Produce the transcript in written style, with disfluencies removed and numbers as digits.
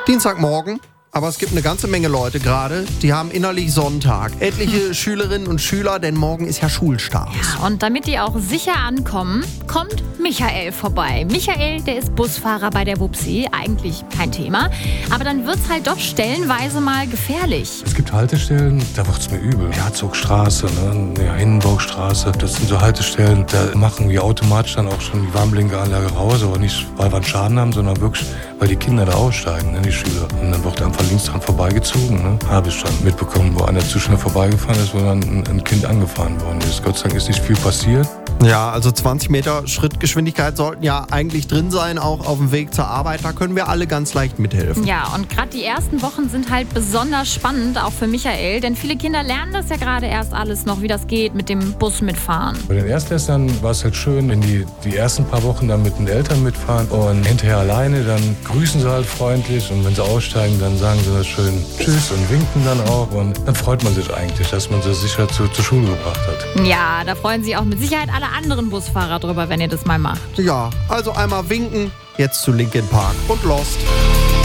Dienstagmorgen. Aber es gibt eine ganze Menge Leute gerade, die haben innerlich Sonntag. Etliche Schülerinnen und Schüler, denn morgen ist ja Schulstart. Ja, und damit die auch sicher ankommen, kommt Michael vorbei. Michael, der ist Busfahrer bei der Wupsi. Eigentlich kein Thema. Aber dann wird's halt doch stellenweise mal gefährlich. Es gibt Haltestellen, da wird's mir übel. Herzogstraße, Hindenburgstraße. Das sind so Haltestellen, da machen wir automatisch dann auch schon die Warnblinkeranlage raus. Aber nicht, weil wir einen Schaden haben, sondern wirklich, weil die Kinder da aussteigen, die Schüler. Und dann wird einfach links dran vorbeigezogen. Habe ich dann mitbekommen, wo einer zu schnell vorbeigefahren ist, wo dann ein Kind angefahren worden ist. Gott sei Dank ist nicht viel passiert. Ja, also 20 Meter Schrittgeschwindigkeit sollten ja eigentlich drin sein, auch auf dem Weg zur Arbeit. Da können wir alle ganz leicht mithelfen. Ja, und gerade die ersten Wochen sind halt besonders spannend, auch für Michael. Denn viele Kinder lernen das ja gerade erst alles noch, wie das geht mit dem Bus mitfahren. Bei den Erstklässlern war es halt schön, wenn die ersten paar Wochen dann mit den Eltern mitfahren und hinterher alleine, dann grüßen sie halt freundlich und wenn sie aussteigen, dann sagen sie das schön Tschüss und winken dann auch und dann freut man sich eigentlich, dass man sie sicher zur Schule gebracht hat. Ja, da freuen sich auch mit Sicherheit alle anderen Busfahrer drüber, wenn ihr das mal macht. Ja, also einmal winken, jetzt zu Linkin Park und Lost.